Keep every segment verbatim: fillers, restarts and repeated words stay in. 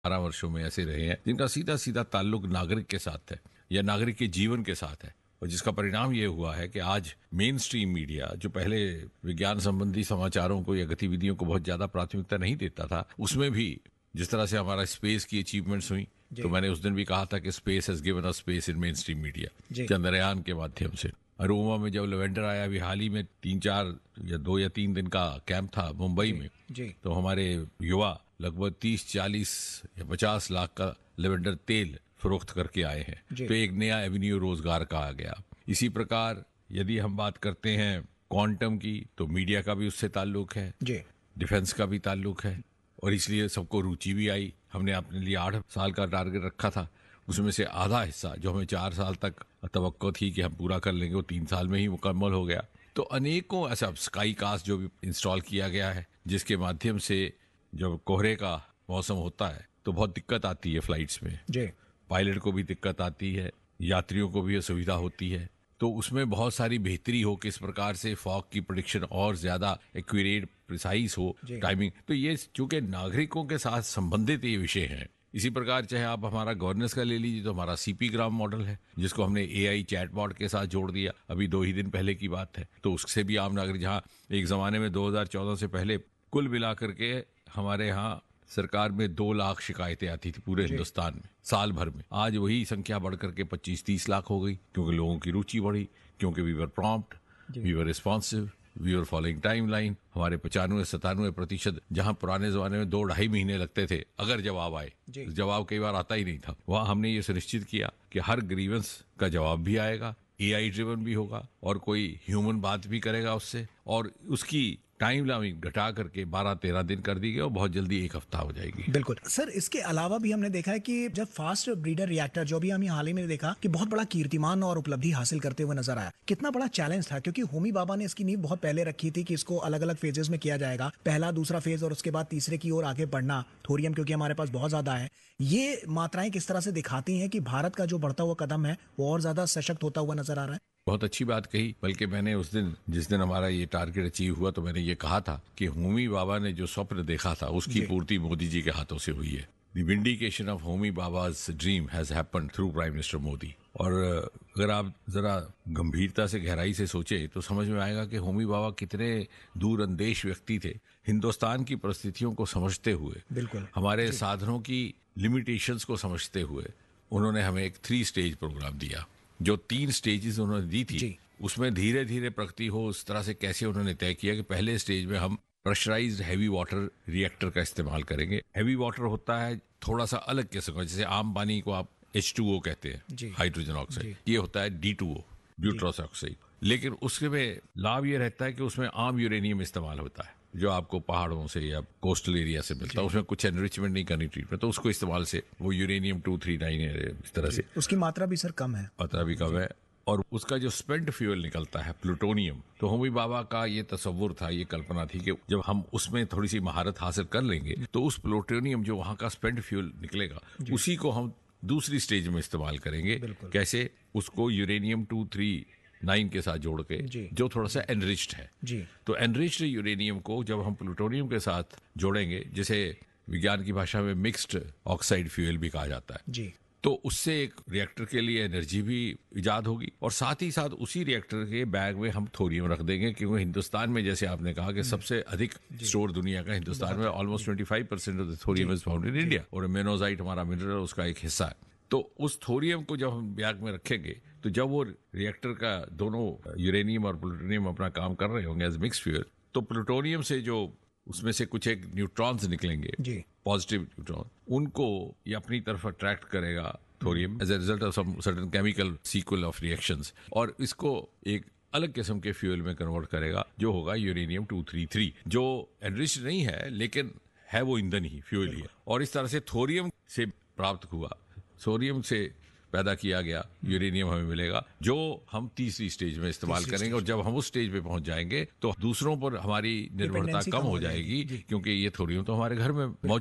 बारह वर्षों में ऐसे रहे हैं जिनका सीधा सीधा ताल्लुक नागरिक के साथ है या नागरिक के जीवन के साथ है, और जिसका परिणाम ये हुआ है कि आज मेन स्ट्रीम मीडिया जो पहले विज्ञान संबंधी समाचारों को या गतिविधियों को बहुत ज्यादा प्राथमिकता नहीं देता था, उसमें भी जिस तरह से हमारा स्पेस की अचीवमेंट्स हुई, तो मैंने उस दिन भी कहा था कि space has given us space in main stream media, Chandrayaan के माध्यम से। अरोमा में जब लेवेंडर आया, अभी हाल ही में तीन चार या दो या तीन दिन का कैंप था मुंबई में, तो हमारे युवा लगभग तीस चालीस या पचास लाख का लेवेंडर तेल फरोख्त करके आए हैं, तो एक नया एवेन्यू रोजगार का आ गया। इसी प्रकार यदि हम बात करते हैं क्वांटम की, तो मीडिया का भी उससे ताल्लुक है, डिफेंस का भी ताल्लुक है, और इसलिए सबको रुचि भी आई। हमने अपने लिए आठ साल का टारगेट रखा था, उसमें से आधा हिस्सा जो हमें चार साल तक तवक्को थी कि हम पूरा कर लेंगे, वो तीन साल में ही मुकम्मल हो गया। तो अनेकों ऐसा स्काई कास्ट जो भी इंस्टॉल किया गया है, जिसके माध्यम से जब कोहरे का मौसम होता है तो बहुत दिक्कत आती है फ्लाइट्स में, पायलट को भी दिक्कत आती है, यात्रियों को भी असुविधा होती है, तो उसमें बहुत सारी बेहतरी हो, किस प्रकार से फॉग की प्रेडिक्शन और ज्यादा एक्यूरेट प्रिसाइज हो टाइमिंग। तो ये चूंकि नागरिकों के साथ संबंधित ये विषय हैं। इसी प्रकार चाहे आप हमारा गवर्नेंस का ले लीजिए, तो हमारा सीपी ग्राम मॉडल है, जिसको हमने एआई चैटबॉट के साथ जोड़ दिया, अभी दो ही दिन पहले की बात है। तो उससे भी आम नागरिक, जहाँ एक जमाने में दो हज़ार चौदह से पहले कुल मिलाकर के हमारे यहाँ सरकार में दो लाख शिकायतें आती थी पूरे हिंदुस्तान में साल भर में, आज वही संख्या बढ़कर के पच्चीस तीस लाख हो गई, क्योंकि लोगों की रुचि बढ़ी, क्योंकि we were prompt, we were responsive, we are following time line. हमारे पचानवे सतानवे प्रतिशत, जहाँ पुराने जमाने में दो ढाई महीने लगते थे अगर जवाब आए, जवाब कई बार आता ही नहीं था, वहाँ हमने ये सुनिश्चित किया कि हर ग्रीवेंस का जवाब भी आएगा, एआई ड्रिवन भी होगा, और कोई ह्यूमन बात भी करेगा उससे, और उसकी टाइम लाइन घटा करके बारह तेरह दिन कर दी गई और बहुत जल्दी एक हफ्ता हो जाएगी। बिल्कुल सर, इसके अलावा भी हमने देखा है कि जब फास्ट ब्रीडर रिएक्टर, जो भी हम हाल ही में देखा कि बहुत बड़ा कीर्तिमान और उपलब्धि हासिल करते हुए नजर आया, कितना बड़ा चैलेंज था, क्योंकि होमी बाबा ने इसकी नींव बहुत पहले रखी थी कि इसको अलग अलग फेजेस में किया जाएगा, पहला दूसरा फेज और उसके बाद तीसरे की ओर आगे बढ़ना, थोरियम क्योंकि हमारे पास बहुत ज्यादा है। ये मात्राएं किस तरह से दिखाती हैं कि भारत का जो बढ़ता हुआ कदम है वो और ज्यादा सशक्त होता हुआ नजर आ रहा है। बहुत अच्छी बात कही, बल्कि मैंने उस दिन, जिस दिन हमारा ये टारगेट अचीव हुआ, तो मैंने ये कहा था कि होमी बाबा ने जो स्वप्न देखा था उसकी पूर्ति मोदी जी के हाथों से हुई है। The vindication of Homi बाबाज dream has happened through prime minister Modi. और अगर आप जरा गंभीरता से, गहराई से सोचे तो समझ में आएगा कि होमी बाबा कितने दूरअंदेश व्यक्ति थे। हिंदुस्तान की परिस्थितियों को समझते हुए, बिल्कुल हमारे साधनों की लिमिटेशंस को समझते हुए, उन्होंने हमें एक थ्री स्टेज प्रोग्राम दिया। जो तीन स्टेजेस उन्होंने दी थी, उसमें धीरे धीरे प्रगति हो, उस तरह से कैसे उन्होंने तय किया कि पहले स्टेज में हम प्रेशराइज्ड हैवी वाटर रिएक्टर का इस्तेमाल करेंगे। हैवी वाटर होता है थोड़ा सा अलग किस्म का, जैसे आम पानी को आप एच टू ओ कहते हैं, हाइड्रोजन ऑक्साइड, ये होता है डी टू ओ, ब्यूट्रॉस ऑक्साइड। लेकिन उसके में लाभ ये रहता है कि उसमें आम यूरेनियम इस्तेमाल होता है, जो आपको पहाड़ों से या कोस्टल एरिया से मिलता है। उसमें कुछ एनरिचमेंट नहीं करनी ट्रीटमेंट, तो उसको इस्तेमाल से वो यूरेनियम टू थ्री नाइन है, इस तरह से उसकी मात्रा भी सर कम है, मात्रा भी कम है, और उसका जो स्पेंट फ्यूल निकलता है प्लूटोनियम। तो होमी बाबा का ये तस्वुर था, ये कल्पना थी कि जब हम उसमें थोड़ी सी महारत हासिल कर लेंगे, तो उस प्लूटोनियम जो वहां का स्पेंट फ्यूल निकलेगा, उसी को हम दूसरी स्टेज में इस्तेमाल करेंगे। कैसे? उसको यूरेनियम टू थ्री नाइन के साथ जोड़ के, जो थोड़ा सा एनरिच्ड है जी। तो एनरिच्ड यूरेनियम को जब हम प्लूटोनियम के साथ जोड़ेंगे, जिसे विज्ञान की भाषा में मिक्स्ड ऑक्साइड फ्यूल भी कहा जाता है जी, तो उससे एक रिएक्टर के लिए एनर्जी भी इजाद होगी, और साथ ही साथ उसी रिएक्टर के बैग में हम थोरियम रख देंगे, क्योंकि हिंदुस्तान में, जैसे आपने कहा कि सबसे अधिक स्टोर दुनिया का हिंदुस्तान में, almost twenty five percent of the thorium is found in India, और मेनोजाइट हमारा मिनरल उसका एक हिस्सा है। तो उस थोरियम को जब हम बैग में रखेंगे, तो जब वो रिएक्टर का दोनों यूरेनियम और प्लूटोनियम अपना काम कर रहे होंगे एज मिक्स फ्यूल, तो प्लूटोनियम से जो उसमें से कुछ एक न्यूट्रॉन्स निकलेंगे, पॉजिटिव न्यूट्रॉन, उनको ये अपनी तरफ अट्रैक्ट करेगा thorium as a result of some certain chemical sequel of reactions, और इसको एक अलग किस्म के फ्यूल में कन्वर्ट करेगा, जो होगा यूरेनियम टू थ्री थ्री, जो एनरिच्ड नहीं है लेकिन है वो ईंधन ही, फ्यूल ही है। और इस तरह से थोरियम से प्राप्त हुआ, सोडियम से पैदा किया गया यूरेनियम हमें मिलेगा, जो हम तीसरी स्टेज में इस्तेमाल करेंगे। और जब हम उस स्टेज पे पहुंच जाएंगे तो दूसरों पर हमारी निर्भरता कम हो जाएगी, क्योंकि ये थोरियम तो हमारे घर में मौजूद है।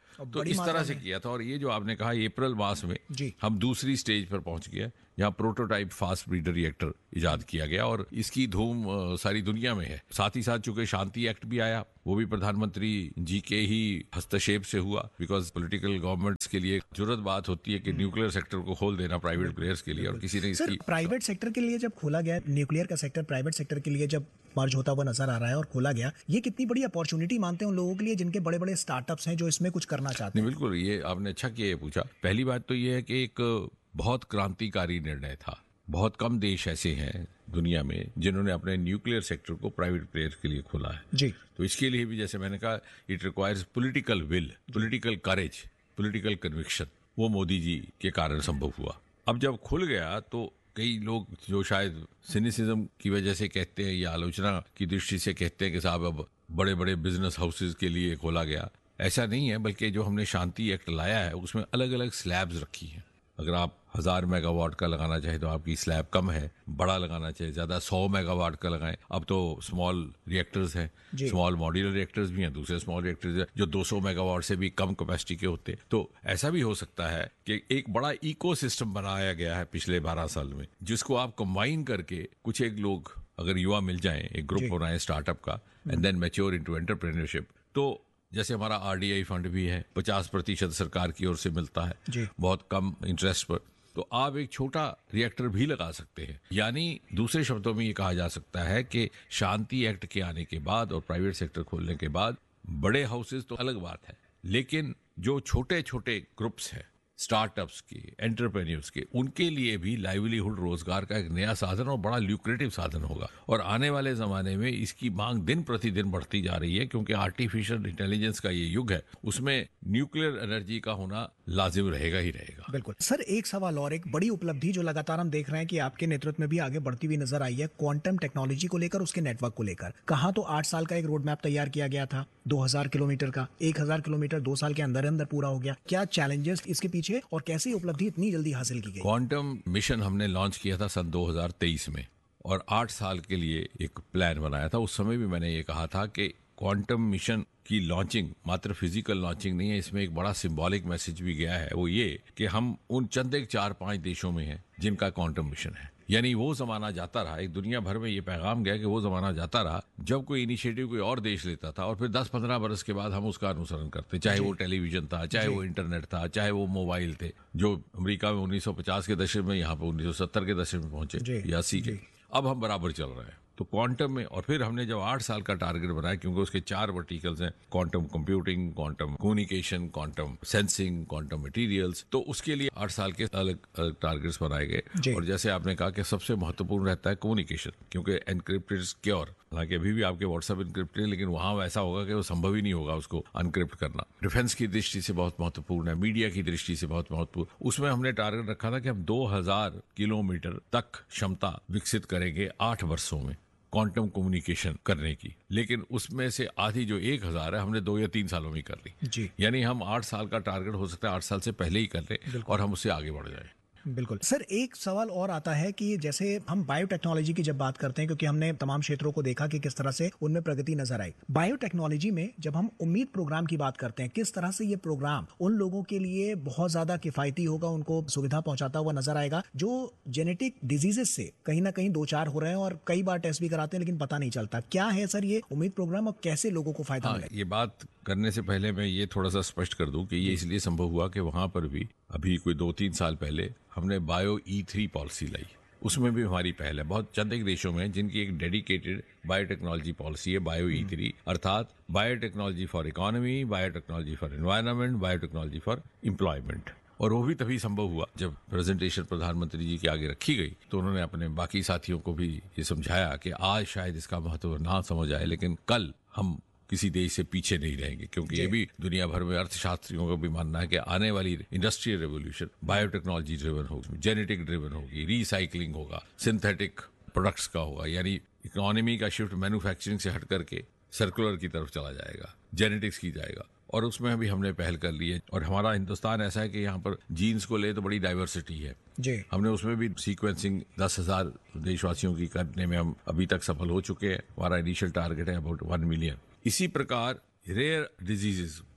और तो बड़ी इस मात्रा तरह से में। किया था। और ये जो आपने कहा अप्रैल मास में जी। हम दूसरी स्टेज पर पहुंच गए, यहाँ प्रोटोटाइप फास्ट ब्रीडर रिएक्टर इजाद किया गया और इसकी धूम अ, सारी दुनिया में है। साथ ही साथ चूंकि शांति एक्ट भी आया, वो भी प्रधानमंत्री जी के ही हस्तक्षेप से हुआ, बिकॉज पॉलिटिकल गवर्नमेंट्स के लिए जरूरत बात होती है कि न्यूक्लियर सेक्टर को खोल देना प्राइवेट प्लेयर्स के लिए, और किसी ने सर इसकी प्राइवेट सेक्टर के लिए जब खोला गया, न्यूक्लियर का सेक्टर प्राइवेट सेक्टर के लिए जब मर्ज होता हुआ नजर आ रहा है और खोला गया, ये कितनी बड़ी अपॉर्चुनिटी मानते हैं उन लोगों के लिए जिनके बड़े बड़े स्टार्टअप्स हैं जो इसमें कुछ करना चाहते नहीं, हैं? बिल्कुल, ये आपने अच्छा किया ये पूछा। पहली बात तो ये है कि एक बहुत क्रांतिकारी निर्णय था। बहुत कम देश ऐसे हैं दुनिया में जिन्होंने अपने न्यूक्लियर सेक्टर को प्राइवेट प्लेयर्स के लिए खोला है। जी। तो इसके लिए भी, जैसे मैंने कहा, it requires political will, political courage, political conviction. वो मोदी जी के कारण संभव हुआ। अब जब खुल गया तो कई लोग जो शायद सिनिसिज्म की वजह से कहते हैं या आलोचना की दृष्टि से कहते हैं कि साहब अब बड़े बड़े बिजनेस हाउसेज के लिए खोला गया, ऐसा नहीं है। बल्कि जो हमने शांति एक्ट लाया है उसमें अलग अलग स्लैब्स रखी हैं। अगर आप हजार मेगावाट का लगाना चाहे तो आपकी स्लैब कम है, बड़ा लगाना चाहे ज्यादा सौ मेगावाट का लगाएं। अब तो स्मॉल रिएक्टर्स हैं, जी। स्मॉल मॉड्यूलर रिएक्टर्स भी हैं, दूसरे स्मॉल रिएक्टर्स हैं जो दो सौ मेगावाट से भी कम कैपेसिटी के होते हैं। तो ऐसा भी हो सकता है कि एक बड़ा इकोसिस्टम बनाया गया है पिछले बारह साल में, जिसको आप कंबाइन करके कुछ एक लोग अगर युवा मिल जाएं, एक ग्रुप जी। बनाए स्टार्टअप का, and then mature into entrepreneurship. तो जैसे हमारा आरडीआई फंड भी है, पचास प्रतिशत सरकार की ओर से मिलता है, जी। बहुत कम इंटरेस्ट पर। तो आप एक छोटा रिएक्टर भी लगा सकते हैं। यानी दूसरे शब्दों में ये कहा जा सकता है कि शांति एक्ट के आने के बाद और प्राइवेट सेक्टर खोलने के बाद बड़े हाउसेज तो अलग बात है, लेकिन जो छोटे छोटे ग्रुप्स हैं स्टार्टअप्स के, एंटरप्रेन्योर्स के, उनके लिए भी लाइवलीहुड, रोजगार का एक नया साधन और बड़ा ल्यूक्रेटिव साधन होगा। और आने वाले जमाने में इसकी मांग दिन प्रतिदिन बढ़ती जा रही है, क्योंकि आर्टिफिशियल इंटेलिजेंस का ये युग है, उसमें न्यूक्लियर एनर्जी का होना लाजिम रहेगा ही रहेगा। बिल्कुल सर, एक सवाल और, एक बड़ी उपलब्धि जो लगातार हम देख रहे हैं कि आपके नेतृत्व में भी आगे बढ़ती हुई नजर आई है, क्वांटम टेक्नोलॉजी को लेकर, उसके नेटवर्क को लेकर। कहा तो आठ साल का एक रोड मैप तैयार किया गया था, दो हज़ार किलोमीटर का, एक हज़ार किलोमीटर दो साल के अंदर अंदर पूरा हो गया। क्या चैलेंजेस इसके पीछे और कैसे उपलब्धि इतनी जल्दी हासिल की गई? क्वांटम मिशन हमने लॉन्च किया था सन दो हज़ार तेईस में और आठ साल के लिए एक प्लान बनाया था। उस समय भी मैंने ये कहा था कि क्वांटम मिशन की लॉन्चिंग मात्र फिजिकल लॉन्चिंग नहीं है, इसमें एक बड़ा सिंबॉलिक मैसेज भी गया है। वो ये कि हम उन चंद एक चार पांच देशों में हैं जिनका क्वांटम मिशन है। यानी वो जमाना जाता रहा, एक दुनिया भर में ये पैगाम गया कि वो जमाना जाता रहा जब कोई इनिशिएटिव कोई और देश लेता था और फिर दस पंद्रह बरस के बाद हम उसका अनुसरण करते, चाहे वो टेलीविजन था, चाहे वो इंटरनेट था, चाहे वो मोबाइल थे, जो अमेरिका में उन्नीस सौ पचास के दशक में, यहाँ पे उन्नीस सौ सत्तर के दशक में पहुंचे या अस्सी के। अब हम बराबर चल रहे हैं तो क्वांटम में। और फिर हमने जब आठ साल का टारगेट बनाया, क्योंकि उसके चार वर्टिकल्स हैं, quantum computing, quantum communication, quantum sensing, quantum materials, तो उसके लिए आठ साल के अलग अलग टारगेट्स बनाए गए। और जैसे आपने कहा कि सबसे महत्वपूर्ण रहता है कम्युनिकेशन, क्योंकि एनक्रिप्टेड सिक्योर, हालांकि अभी भी आपके व्हाट्सएप इनक्रिप्टेड है, लेकिन वहां वैसा होगा कि वो संभव ही नहीं होगा उसको अनक्रिप्ट करना। डिफेंस की दृष्टि से बहुत महत्वपूर्ण है, मीडिया की दृष्टि से बहुत महत्वपूर्ण। उसमें हमने टारगेट रखा था कि हम दो हजार किलोमीटर तक क्षमता विकसित करेंगे आठ वर्षों में क्वांटम कम्युनिकेशन करने की। लेकिन उसमें से आधी जो एक हजार है हमने दो या तीन सालों में कर ली। जी। यानी हम आठ साल का टारगेट हो सकता है आठ साल से पहले ही कर लें और हम उससे आगे बढ़ जाएं। बिल्कुल सर, एक सवाल और आता है कि जैसे हम बायोटेक्नोलॉजी की जब बात करते हैं, क्योंकि हमने तमाम क्षेत्रों को देखा कि किस तरह से उनमें प्रगति नजर आई, बायोटेक्नोलॉजी में जब हम उम्मीद प्रोग्राम की बात करते हैं, किस तरह से ये प्रोग्राम उन लोगों के लिए बहुत ज्यादा किफायती होगा, उनको सुविधा पहुंचाता हुआ नजर आएगा जो जेनेटिक डिजीजेस से कहीं ना कहीं दो चार हो रहे हैं और कई बार टेस्ट भी कराते हैं लेकिन पता नहीं चलता। क्या है सर ये उम्मीद प्रोग्राम और कैसे लोगों को फायदा मिलेगा? ये बात करने से पहले मैं ये थोड़ा सा स्पष्ट कर दूं कि ये इसलिए संभव हुआ कि वहां पर भी अभी कोई दो तीन साल पहले हमने बायो ई थ्री पॉलिसी लाई। उसमें भी हमारी पहल है। बहुत चंद एक देशों में जिनकी एक डेडिकेटेड बायोटेक्नोलॉजी पॉलिसी है, बायो ई थ्री, अर्थात biotechnology for economy, biotechnology for environment, biotechnology for employment. और वो भी तभी संभव हुआ जब प्रेजेंटेशन प्रधानमंत्री जी के आगे रखी गई तो उन्होंने अपने बाकी साथियों को भी ये समझाया कि आज शायद इसका महत्व ना समझ आए, लेकिन कल हम किसी देश से पीछे नहीं रहेंगे, क्योंकि ये भी दुनिया भर में अर्थशास्त्रियों का भी मानना है कि आने वाली इंडस्ट्रियल रेवोल्यूशन बायोटेक्नोलॉजी ड्रिवन होगी, जेनेटिक ड्रिवन होगी, रिसाइकलिंग होगा, सिंथेटिक प्रोडक्ट्स का होगा। यानी इकोनॉमी का शिफ्ट मैन्युफैक्चरिंग से हट करके सर्कुलर की तरफ चला जाएगा, जेनेटिक्स की जाएगा। और उसमें भी हमने पहल कर ली है। और हमारा हिंदुस्तान ऐसा है कि यहाँ पर जीन्स को ले तो बड़ी डाइवर्सिटी है जी। हमने उसमें भी सीक्वेंसिंग दस हजार देशवासियों की करने में हम अभी तक सफल हो चुके हैं। हमारा इनिशियल टारगेट है अबाउट वन मिलियन। इसी प्रकार रेयर डिजीजेस,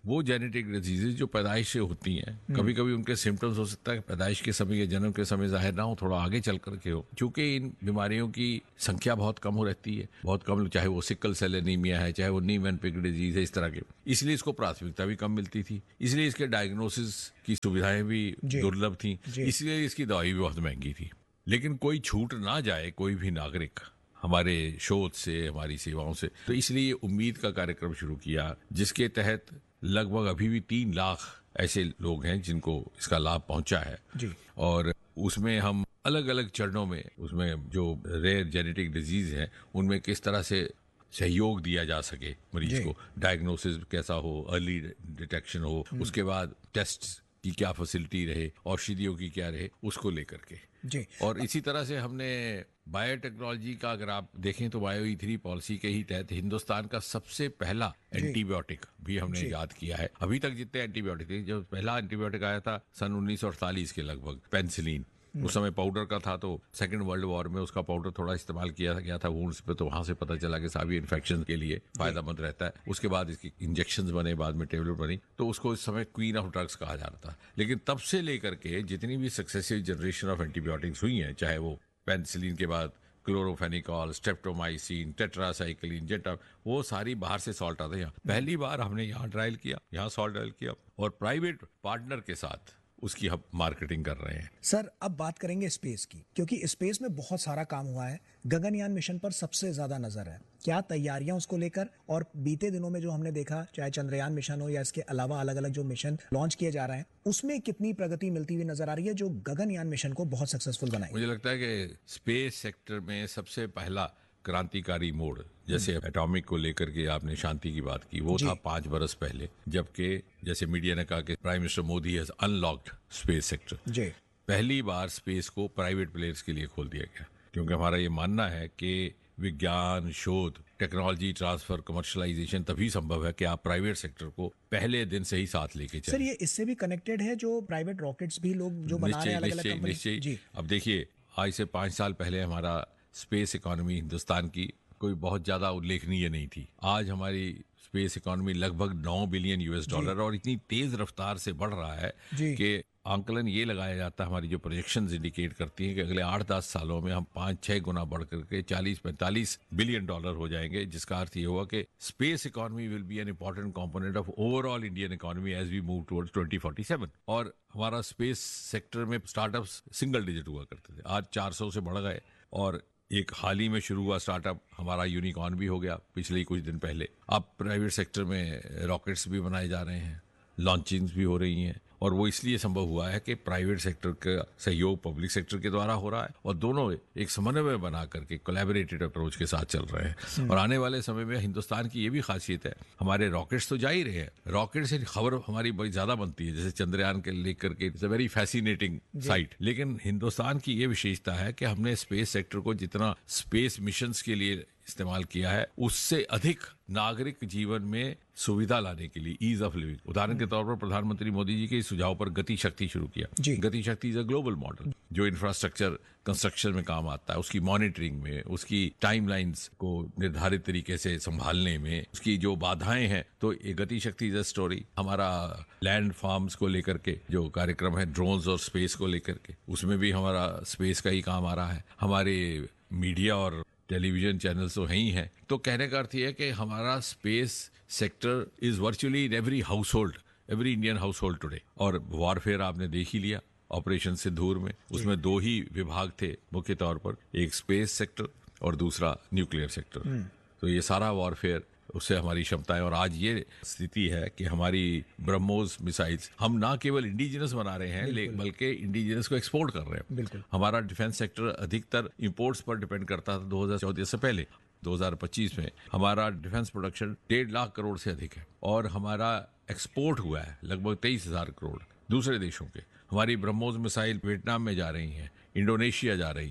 वो जेनेटिक डिजीजेज जो पैदाइश से होती हैं, कभी कभी उनके सिम्टम्स हो सकता है कि पैदाइश के समय या जन्म के समय जाहिर ना हो, थोड़ा आगे चल करके हो, क्योंकि इन बीमारियों की संख्या बहुत कम हो रहती है, बहुत कम, चाहे वो सिकल सेल एनीमिया है, चाहे वो नीमन पिग डिजीज है, इस तरह के, इसलिए इसको प्राथमिकता भी कम मिलती थी, इसलिए इसके डायग्नोसिस की सुविधाएं भी दुर्लभ थी, इसलिए इसकी दवाई भी बहुत महंगी थी। लेकिन कोई छूट ना जाए कोई भी नागरिक हमारे शोध से, हमारी सेवाओं से, तो इसलिए उम्मीद का कार्यक्रम शुरू किया, जिसके तहत लगभग अभी भी तीन लाख ऐसे लोग हैं जिनको इसका लाभ पहुंचा है जी। और उसमें हम अलग अलग चरणों में, उसमें जो रेयर जेनेटिक डिजीज हैं उनमें किस तरह से सहयोग दिया जा सके मरीज को, डायग्नोसिस कैसा हो, अर्ली डिटेक्शन हो, उसके बाद टेस्ट की क्या फैसिलिटी रहे, औषधियों की क्या रहे, उसको लेकर के जी। और इसी तरह से हमने बायोटेक्नोलॉजी का, अगर आप देखें तो बायो ई थ्री पॉलिसी के ही तहत हिंदुस्तान का सबसे पहला एंटीबायोटिक भी हमने याद किया है। अभी तक जितने एंटीबायोटिक थे, जो पहला एंटीबायोटिक आया था सन उन्नीस सौ अड़तालीस के लगभग, पेनिसिलिन, उस समय पाउडर का था, तो सेकंड वर्ल्ड वॉर में उसका पाउडर थोड़ा इस्तेमाल किया गया था वुंड्स पे, तो वहां से पता चला कि सारी इन्फेक्शन के लिए फायदेमंद रहता है। उसके बाद इसकी इंजेक्शंस बने, बाद में टेबलेट बनी, तो उसको इस समय क्वीन ऑफ ड्रग्स कहा जाता था। लेकिन तब से लेकर के जितनी भी सक्सेसिव जनरेशन ऑफ एंटीबायोटिक्स हुई हैं, चाहे वो पेनिसिलिन के बाद क्लोरोफेनिकॉल, स्ट्रेप्टोमाइसिन, टेट्रासाइक्लिन, जेटा, वो सारी बाहर से सॉल्ट आते हैं। पहली बार हमने यहाँ ट्रायल किया, यहाँ सॉल्ट ट्रायल किया, और प्राइवेट पार्टनर के साथ उसकी हम मार्केटिंग कर रहे हैं। सर, अब बात करेंगे स्पेस की, क्योंकि स्पेस में बहुत सारा काम हुआ है, गगनयान मिशन पर सबसे ज्यादा नजर है। क्या तैयारियां उसको लेकर, और बीते दिनों में जो हमने देखा, चाहे चंद्रयान मिशन हो या इसके अलावा अलग अलग जो मिशन लॉन्च किए जा रहे हैं, उसमें कितनी प्रगति मिलती हुई नजर आ रही है जो गगनयान मिशन को बहुत सक्सेसफुल बनाएगी? मुझे लगता है कि स्पेस सेक्टर में सबसे पहला क्रांतिकारी मोड़, जैसे एटॉमिक को लेकर के आपने शांति की बात की, वो था पांच बरस पहले, जबकि जैसे मीडिया ने कहा कि prime minister Modi has unlocked space sector. जी। पहली बार स्पेस को प्राइवेट प्लेयर्स के लिए खोल दिया गया, क्योंकि हमारा ये मानना है कि विज्ञान, शोध, टेक्नोलॉजी ट्रांसफर, कमर्शलाइजेशन तभी संभव है कि आप प्राइवेट सेक्टर को पहले दिन से ही साथ लेके चलें। सर, ये इससे भी कनेक्टेड है जो प्राइवेट रॉकेट्स भी लोग जो बना रहे हैं अलग अलग कंपनी। निश्चय। अब देखिए, आज से पांच साल पहले हमारा स्पेस इकोनॉमी हिंदुस्तान की कोई बहुत ज्यादा उल्लेखनीय नहीं थी। आज हमारी स्पेस इकोनॉमी लगभग नौ बिलियन यूएस डॉलर और इतनी तेज रफ्तार से बढ़ रहा है कि आंकलन ये लगाया जाता है, हमारी जो प्रोजेक्शंस इंडिकेट करती हैं कि अगले आठ दस सालों में हम पांच छह गुना बढ़ करके चालीस पैंतालीस बिलियन डॉलर हो जाएंगे, जिसका अर्थ ये हुआ कि space economy will be an important component of overall Indian economy as we move towards twenty forty seven. और हमारा स्पेस सेक्टर में स्टार्टअप्स सिंगल डिजिट हुआ करते थे, आज चार सौ से बढ़ गए, और एक हाल ही में शुरू हुआ स्टार्टअप हमारा यूनिकॉर्न भी हो गया पिछले ही कुछ दिन पहले। अब प्राइवेट सेक्टर में रॉकेट्स भी बनाए जा रहे हैं, लॉन्चिंग्स भी हो रही हैं, और वो इसलिए संभव हुआ है कि प्राइवेट सेक्टर का सहयोग पब्लिक सेक्टर के द्वारा हो रहा है, और दोनों एक समन्वय बना करके कोलैबोरेटेड अप्रोच के साथ चल रहे हैं। और आने वाले समय में हिंदुस्तान की ये भी खासियत है, हमारे रॉकेट्स तो जा ही रहे हैं, रॉकेट से खबर हमारी बड़ी ज्यादा बनती है, जैसे चंद्रयान के लेकर के, it's a very fascinating site. लेकिन हिंदुस्तान की ये विशेषता है कि हमने स्पेस सेक्टर को जितना स्पेस मिशंस के लिए इस्तेमाल किया है, उससे अधिक नागरिक जीवन में सुविधा लाने के लिए, ईज ऑफ लिविंग। उदाहरण के तौर पर प्रधानमंत्री मोदी जी के सुझाव पर गति शक्ति शुरू किया। गति शक्ति इज अ ग्लोबल मॉडल जो इंफ्रास्ट्रक्चर कंस्ट्रक्शन में काम आता है, उसकी मॉनिटरिंग में, उसकी टाइमलाइंस को निर्धारित तरीके से संभालने में, उसकी जो बाधाएं हैं, तो ये गति शक्ति इज अ स्टोरी। हमारा लैंड फार्म्स को लेकर के जो कार्यक्रम है, ड्रोन्स और स्पेस को लेकर के, उसमें भी हमारा स्पेस का ही काम आ रहा है। हमारे मीडिया और टेलीविजन चैनल्स तो है ही हैं। तो कहने का अर्थ यह है कि हमारा space sector is virtually in every house hold, every Indian house hold today. और वॉरफेयर आपने देख ही लिया, ऑपरेशन सिंदूर में उसमें दो ही विभाग थे मुख्य तौर पर, एक स्पेस सेक्टर और दूसरा न्यूक्लियर सेक्टर। तो ये सारा वॉरफेयर, उससे हमारी क्षमताएं, और आज ये स्थिति है कि हमारी ब्रह्मोस मिसाइल्स हम ना केवल इंडिजिनस बना रहे हैं, बल्कि इंडिजिनस को एक्सपोर्ट कर रहे हैं। हमारा डिफेंस सेक्टर अधिकतर इंपोर्ट्स पर डिपेंड करता था दो हज़ार चौदह से पहले। दो हज़ार पच्चीस में हमारा डिफेंस प्रोडक्शन डेढ़ लाख करोड़ से अधिक है, और हमारा एक्सपोर्ट हुआ है लगभग तेईस हजार करोड़ दूसरे देशों के। हमारी ब्रह्मोस मिसाइल वियतनाम में जा रही हैं, इंडोनेशिया जा रही हैं,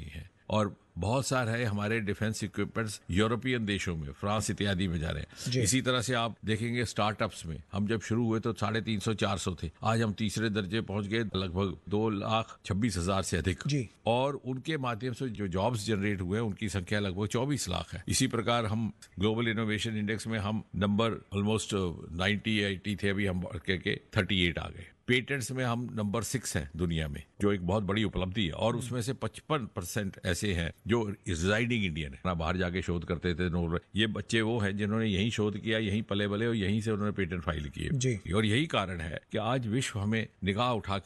और बहुत सारे है हमारे डिफेंस इक्विपमेंट्स यूरोपियन देशों में, फ्रांस इत्यादि में जा रहे हैं। इसी तरह से आप देखेंगे स्टार्टअप्स में, हम जब शुरू हुए तो साढ़े तीन सौ चार सौ थे, आज हम तीसरे दर्जे पहुंच गए, लगभग दो लाख छब्बीस हजार से अधिक जी। और उनके माध्यम से जो जॉब्स जनरेट हुए हैं उनकी संख्या लगभग चौबीस लाख है। इसी प्रकार हम ग्लोबल इनोवेशन इंडेक्स में हम number almost ninety at the, अभी हम बढ़ के थर्टी एट आ गए। पेटेंट्स में हम नंबर सिक्स हैं दुनिया में, जो एक बहुत बड़ी उपलब्धि है, और उसमें से पचपन परसेंट ऐसे हैं जो रिजाइडिंग इंडियन है, बाहर जाके शोध करते थे। ये बच्चे वो हैं जिन्होंने यहीं शोध किया, यहीं पले बले और यहीं से उन्होंने पेटेंट फाइल किए। और यही कारण है कि आज विश्व हमें निगाह उठा